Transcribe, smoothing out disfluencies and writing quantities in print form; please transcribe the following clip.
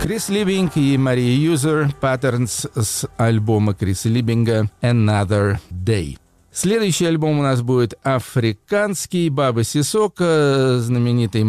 Крис Либинг и Мария Юзер, Patterns с альбома Криса Либинга «Another Day». Следующий альбом у нас будет африканский, Баба Сисока, знаменитый